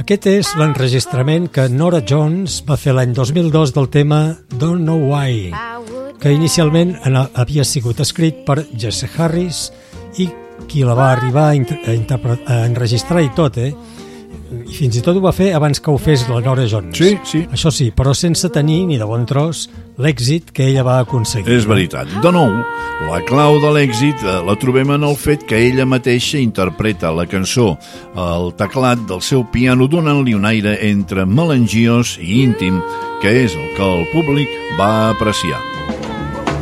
Aquest és l'enregistrament que Norah Jones va fer l'any 2002 del tema Don't Know Why, que inicialment havia sigut escrit per Jesse Harris i qui la va arribar a enregistrar i tot, I fins i tot ho va fer abans que ho fes la Norah Jones. Sí, sí. Això sí, però sense tenir, ni de bon tros, l'èxit que ella va aconseguir. És veritat. De nou, la clau de l'èxit la trobem en el fet que ella mateixa interpreta la cançó al teclat del seu piano, donant-li un aire entre melangiós i íntim, que és el que el públic va apreciar.